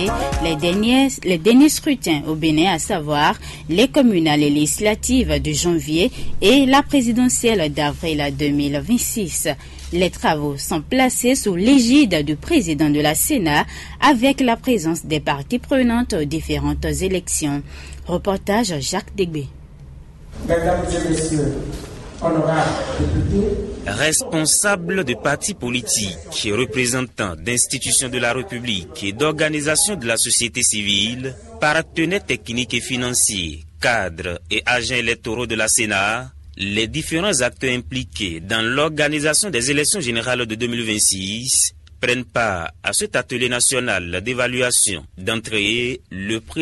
passer les derniers scrutins au Bénin, à savoir les communales et législatives de janvier et la présidentielle d'avril 2026. Les travaux sont placés sous l'égide du président de la Sénat avec la présence des parties prenantes aux différentes élections. Reportage Jacques Degbé. Mesdames et messieurs, honorables députés, responsables de partis politiques, représentants d'institutions de la République et d'organisations de la société civile, partenaires techniques et financiers, cadres et agents électoraux de la Sénat, les différents acteurs impliqués dans l'organisation des élections générales de 2026 prennent part à cet atelier national d'évaluation d'entrée. Le